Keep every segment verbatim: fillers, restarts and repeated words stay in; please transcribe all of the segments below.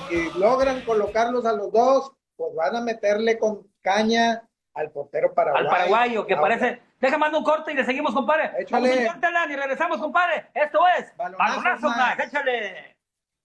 si logran colocarlos a los dos, pues van a meterle con caña al portero paraguayo. Al paraguayo, que ah, parece... Deja mando un corte y le seguimos, compadre. Échale. Vamos a un corte, Alan, y regresamos, compadre. Esto es Balonazo, Balonazo Más. Échale.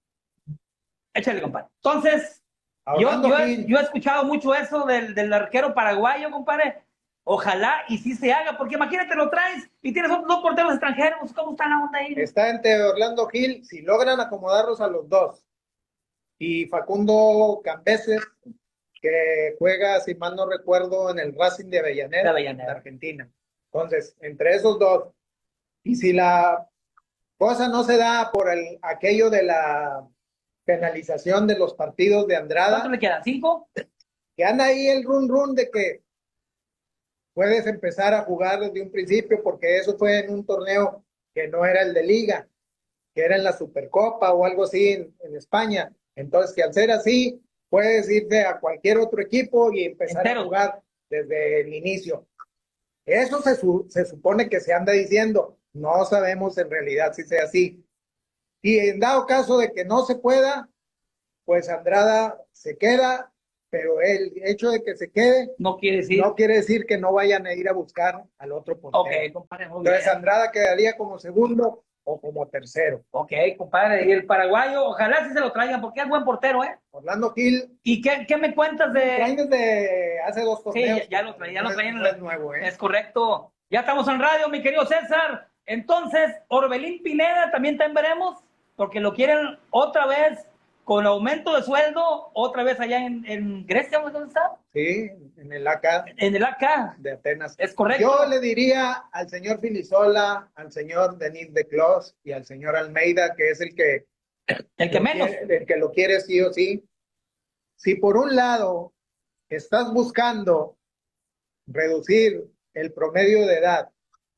Échale, compadre. Entonces, yo, yo, he, yo he escuchado mucho eso del, del arquero paraguayo, compadre. Ojalá y sí se haga, porque imagínate, lo traes y tienes dos porteros extranjeros. ¿Cómo está la onda ahí? Está entre Orlando Gil, si logran acomodarlos a los dos. Y Facundo Cambeses, que juega, si mal no recuerdo, en el Racing de Avellaneda, de Avellaneda, de Argentina. Entonces, entre esos dos, y si la cosa no se da por el, aquello de la penalización de los partidos de Andrada. ¿Cuánto le quedan? ¿Cinco? Que anda ahí el run run de que puedes empezar a jugar desde un principio, porque eso fue en un torneo que no era el de liga, que era en la Supercopa o algo así en, en España. Entonces, que al ser así, puedes irte a cualquier otro equipo y empezar Entero. a jugar desde el inicio. Eso se, su, se supone que se anda diciendo. No sabemos en realidad si sea así. Y en dado caso de que no se pueda, pues Andrada se queda, pero el hecho de que se quede no quiere decir, no quiere decir que no vayan a ir a buscar al otro portero. Ok, compadre, muy Entonces bien. Andrada quedaría como segundo o como tercero. Ok, compadre. Y el paraguayo, ojalá sí se lo traigan, porque es buen portero, ¿eh? Orlando Gil. ¿Y qué, qué me cuentas de...? Traen desde hace dos torneos. Sí, ya, ya lo traían, ya lo traían. No es nuevo, ¿eh? Es correcto. Ya estamos en radio, mi querido César. Entonces, Orbelín Pineda también también veremos, porque lo quieren otra vez con aumento de sueldo, otra vez allá en, en Grecia, ¿dónde está? Sí, en el A C A. En el A C A. De Atenas. Es correcto. Yo le diría al señor Filisola, al señor Denis de Clos y al señor Almeida, que es el que... El que menos. Quiere, el que lo quiere sí o sí. Si por un lado estás buscando reducir el promedio de edad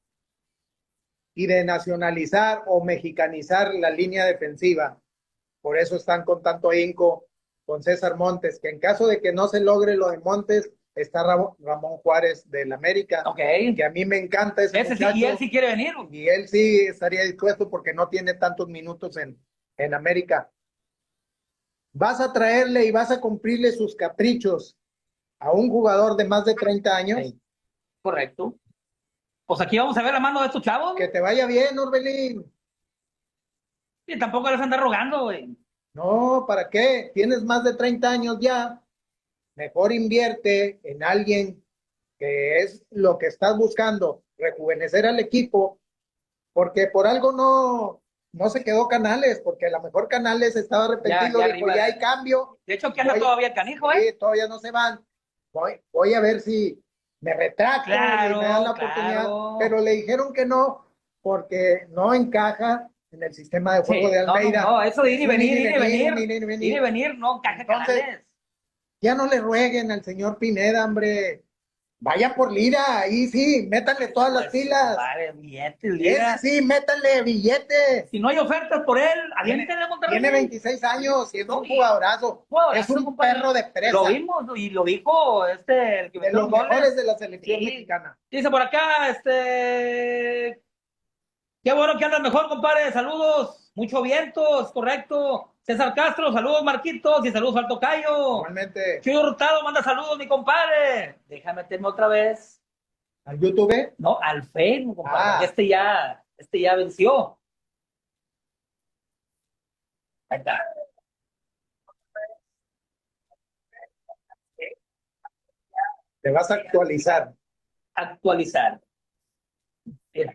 y de nacionalizar o mexicanizar la línea defensiva, por eso están con tanto ahínco con César Montes, que en caso de que no se logre lo de Montes, está Ramón Juárez del América, okay. que a mí me encanta ese, ese muchacho, sí, y él sí quiere venir. Y él sí estaría dispuesto porque no tiene tantos minutos en, en América. Vas a traerle y vas a cumplirle sus caprichos a un jugador de más de treinta años. Sí. Correcto. Pues aquí vamos a ver la mano de estos chavos. Que te vaya bien, Orbelín. Y tampoco les anda rogando, güey. No, ¿para qué? Tienes más de treinta años ya. Mejor invierte en alguien que es lo que estás buscando, rejuvenecer al equipo, porque por algo no, no se quedó Canales, porque a lo mejor Canales estaba arrepentido, ya, ya, dijo, ya hay cambio. De hecho, que anda todavía el canijo, ¿eh? Sí, todavía no se van. Voy, voy a ver si me retracto claro, y me dan la claro. oportunidad, pero le dijeron que no, porque no encaja en el sistema de juego sí, de Almeida. No, no, no, eso de ir y venir, ir y venir, ir y venir, no encaja. Entonces, Canales. Ya no le rueguen al señor Pineda, hombre. Vaya por Lira, ahí sí, métanle todas pues, las pilas. Vale, billetes, Lira. Ese sí, métanle billetes. Si no hay ofertas por él, aviéntenle a Monterrey. Tiene veintiséis años y es un jugadorazo. jugadorazo es un compadre. Perro de presa. Lo vimos y lo dijo este. El que de los mejores de la selección sí. mexicana. Dice por acá, este... Qué bueno que andas mejor, compadre. Saludos. Mucho viento, es correcto. César Castro, saludos, Marquitos, y saludos al tocayo. Igualmente. Chuyo Hurtado manda saludos, mi compadre. Déjame meterme otra vez. ¿Al YouTube? No, al Facebook, compadre. Ah. Este ya, este ya venció. Ahí está. Te vas a actualizar. Actualizar. Mira.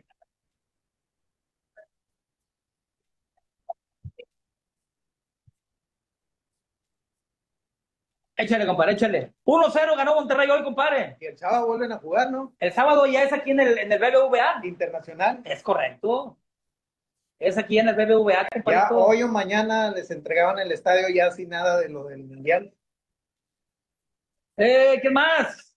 Échale, compadre, échale. uno cero ganó Monterrey hoy, compadre. Y el sábado vuelven a jugar, ¿no? El sábado ya es aquí en el, en el B B V A. Internacional. Es correcto. Es aquí en el B B V A, compadre. Ya hoy o mañana les entregaban el estadio ya sin nada de lo del Mundial. Eh, ¿qué más?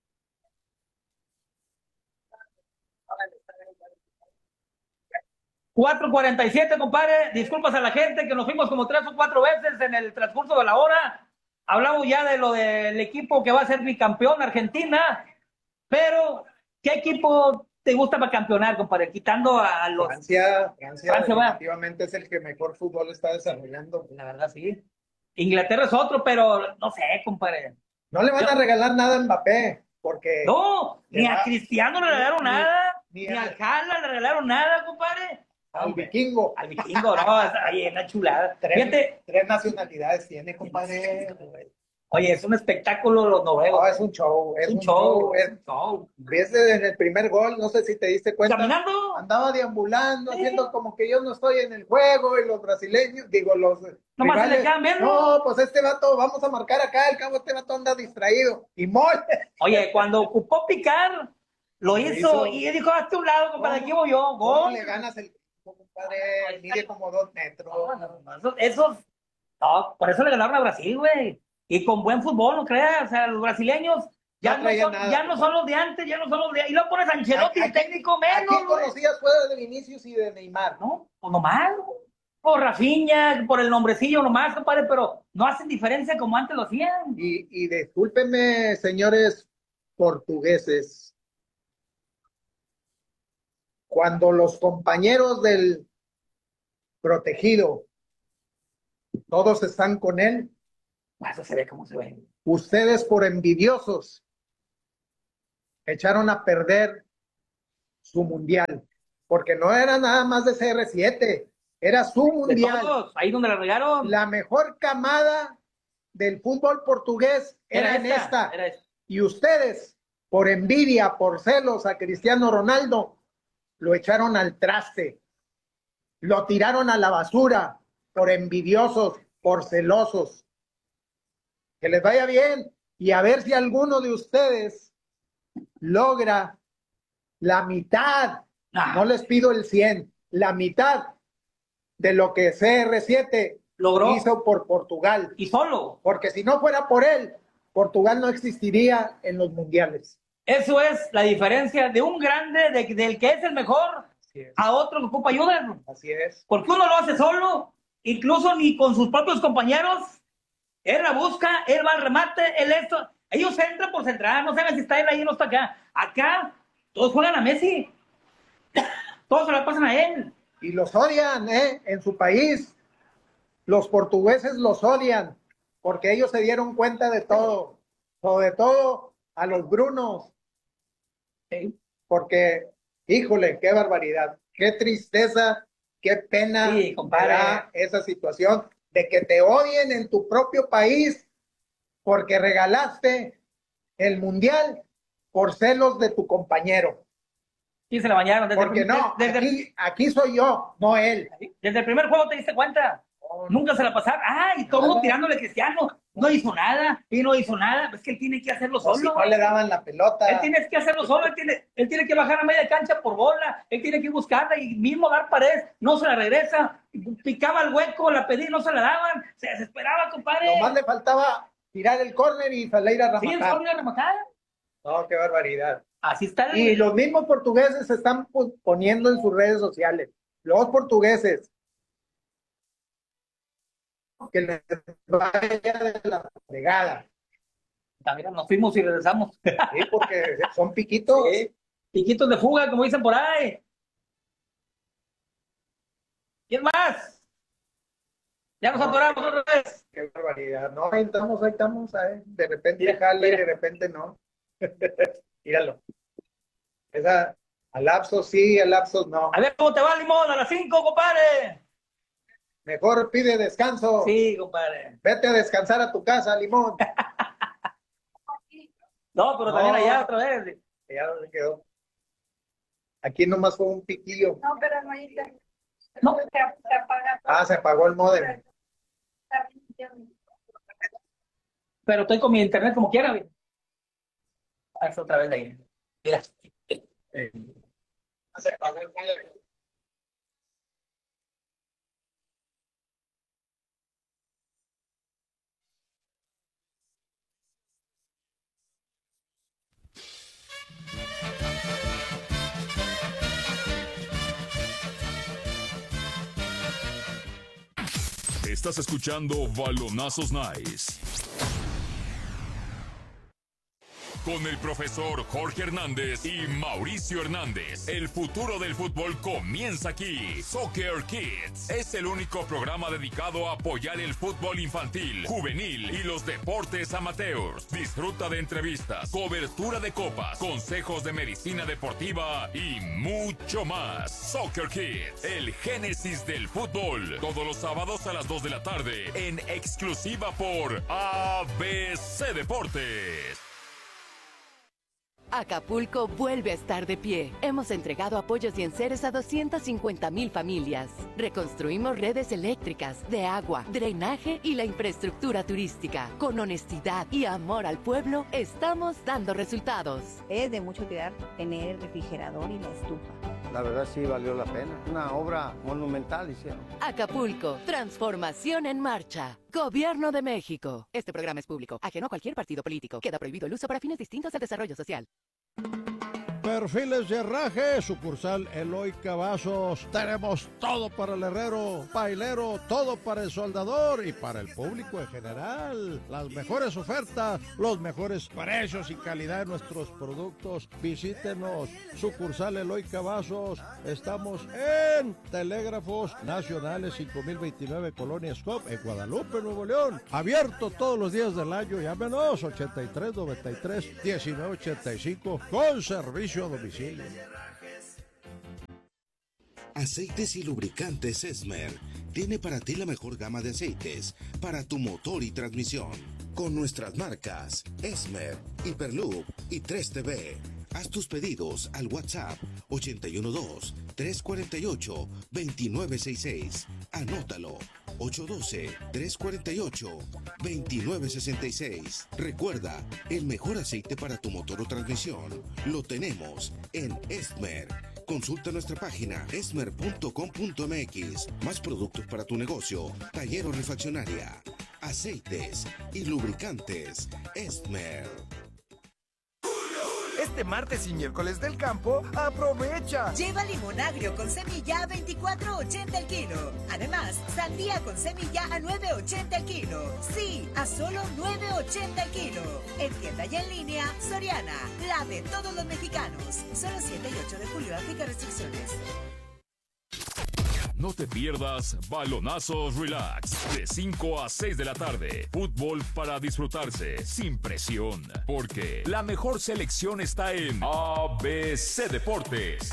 cuatro cuarenta y siete, compadre. Disculpas a la gente que nos fuimos como tres o cuatro veces en el transcurso de la hora. Hablamos ya de lo del equipo que va a ser bicampeón, Argentina. Pero, ¿qué equipo te gusta para campeonar, compadre? Quitando a los... Francia, Francia, Francia definitivamente va. Es el que mejor fútbol está desarrollando. La verdad, sí. Inglaterra es otro, pero no sé, compadre. No le van Yo- a regalar nada a Mbappé, porque No, le ni va- a Cristiano le regalaron ni- nada, ni ni a- al Haaland le regalaron nada, compadre. al Hombre, vikingo. al vikingo, no, es- oye, una chulada. Tres, Fíjate, tres nacionalidades tiene, compadre. oye, es un espectáculo los noruegos. No, es un show, es, Es un un show, show. es Es, un show. ves en el primer gol, no sé si te diste cuenta. Caminando, Andaba deambulando, Sí. haciendo como que yo no estoy en el juego y los brasileños, digo, los nomás se le rivales, quedan viendo. no, pues este vato, vamos a marcar acá, al cabo este vato anda distraído. Y mol, Oye, cuando ocupó picar, lo Lo hizo, hizo. y él dijo, hazte un lado, compadre, aquí voy yo, ¿cómo gol. le ganas el compadre? Mide como dos metros. No, no, no, esos, esos- no, por eso le ganaron a Brasil, güey. Y con buen fútbol, no creas. O sea, los brasileños ya, No no, traían son, nada, ya no pues. son los de antes, ya no son los de. Y luego pones a Ancelotti, ¿A- a el técnico ¿A menos, quién güey. conocías fuera de Vinicius y de Neymar? No, pues nomás, güey. Por Rafinha, por el nombrecillo nomás, compadre, pero no hacen diferencia como antes lo hacían. Y, y discúlpenme, señores portugueses, cuando los compañeros del protegido, todos están con él, Eso se ve como se ve. ustedes por envidiosos echaron a perder su mundial, porque no era nada más de C R siete, era su De mundial. todos, ahí donde la regaron. La mejor camada del fútbol portugués era, en esta. Era esta. Y ustedes, por envidia, por celos a Cristiano Ronaldo, lo echaron al traste, lo tiraron a la basura, por envidiosos, por celosos. Que les vaya bien y a ver si alguno de ustedes logra la mitad, Ah. no les pido el cien, la mitad de lo que C R siete Logró. hizo por Portugal. Y solo. Porque si no fuera por él, Portugal no existiría en los mundiales. Eso es la diferencia de un grande, de- del que es el mejor, Así es. a otro que ocupa ayuda. Así es. Porque uno lo hace solo, incluso ni con sus propios compañeros. Él la busca, él va al remate, él esto. Ellos entran por central, no saben si está él ahí o no está acá. Acá, todos juegan a Messi. Todos se la pasan a él. Y los odian, ¿eh? En su país. Los portugueses los odian porque ellos se dieron cuenta de todo. Sobre todo a los Brunos. Sí. Porque, híjole, qué barbaridad. Qué tristeza, qué pena Sí, compadre. me da esa situación de que te odien en tu propio país porque regalaste el mundial por celos de tu compañero. Sí, se la bañaron. Desde Porque el, no, desde, aquí, aquí soy yo, no él. desde el primer juego te diste cuenta. Nunca se la pasaron. Ah, y todo el mundo tirándole a Cristiano. No hizo nada, y no hizo nada. Es que él tiene que hacerlo O solo. si no le daban la pelota. Él tiene que hacerlo solo, él tiene, él tiene que bajar a media cancha por bola, él tiene que buscarla y mismo dar pared, no se la regresa, picaba el hueco, la pedía, no se la daban, se desesperaba, compadre. Lo más le faltaba tirar el córner y salir a Sí, el rematar. solo a rematar. No, qué barbaridad. Así está el... Y los mismos portugueses se están pu- poniendo en sus redes sociales. Los portugueses. Que les vaya de la fregada. Mira, nos fuimos y regresamos. Sí, porque son piquitos. Sí. Piquitos de fuga, como dicen por ahí. ¿Quién más? Ya nos atoramos otra vez. Qué barbaridad. No, ahí estamos, ahí estamos. ¿eh? De repente Mira, jale, mira. de repente no. Míralo. Esa, a lapsos sí, a lapsos no. A ver cómo te va, Limón, a las cinco, compadre. Mejor pide descanso. Sí, compadre. Vete a descansar a tu casa, Limón. No, pero No. también allá otra vez. Ya no se quedó. Aquí nomás fue un piquillo. No, pero no hay internet. No. Se, se apaga todo. Ah, se apagó el modem. Está bien. Pero estoy con mi internet como quiera, güey. Haz otra vez de ahí. Mira. Eh, se apagó el modem. Estás escuchando Balonazos Nice. con el profesor Jorge Hernández y Mauricio Hernández. El futuro del fútbol comienza aquí. Soccer Kids es el único programa dedicado a apoyar el fútbol infantil, juvenil y los deportes amateurs. Disfruta de entrevistas, cobertura de copas, consejos de medicina deportiva y mucho más. Soccer Kids, el génesis del fútbol. Todos los sábados a las dos de la tarde en exclusiva por A B C Deportes. Acapulco vuelve a estar de pie. Hemos entregado apoyos y enseres a doscientas cincuenta mil familias. Reconstruimos redes eléctricas, de agua, drenaje y la infraestructura turística. Con honestidad y amor al pueblo, estamos dando resultados. Es de mucho cuidar tener el refrigerador y la estufa. La verdad sí valió la pena. Una obra monumental hicieron. Acapulco, transformación en marcha. Gobierno de México. Este programa es público, ajeno a cualquier partido político. Queda prohibido el uso para fines distintos al desarrollo social. Perfiles de herraje, sucursal Eloy Cavazos. Tenemos todo para el herrero, pailero, todo para el soldador y para el público en general. Las mejores ofertas, los mejores precios y calidad de nuestros productos. Visítenos, sucursal Eloy Cavazos. Estamos en Telégrafos Nacionales cinco mil veintinueve, Colonia Scop, en Guadalupe, Nuevo León. Abierto todos los días del año. Llámenos ochenta y tres noventa y tres diecinueve ochenta y cinco con servicio a domicilio. Aceites y lubricantes Esmer tiene para ti la mejor gama de aceites para tu motor y transmisión. Con nuestras marcas Esmer, Hyperloop y tres T V. Haz tus pedidos al WhatsApp ochenta y uno dos, tres cuarenta y ocho, veintinueve sesenta y seis. Anótalo, ocho uno dos, tres cuarenta y ocho, veintinueve sesenta y seis. Recuerda, el mejor aceite para tu motor o transmisión lo tenemos en Esmer. Consulta nuestra página esmer punto com punto m x. Más productos para tu negocio, taller o refaccionaria. Aceites y lubricantes Esmer. Este martes y miércoles del campo, aprovecha. Lleva limón agrio con semilla a veinticuatro ochenta el kilo. Además, sandía con semilla a nueve ochenta el kilo. Sí, a solo nueve ochenta el kilo. En tienda y en línea, Soriana, la de todos los mexicanos. Solo siete y ocho de julio, aplica restricciones. No te pierdas Balonazos Relax, de cinco a seis de la tarde. Fútbol para disfrutarse, sin presión. Porque la mejor selección está en A B C Deportes.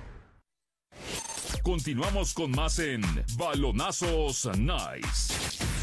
Continuamos con más en Balonazos Nice.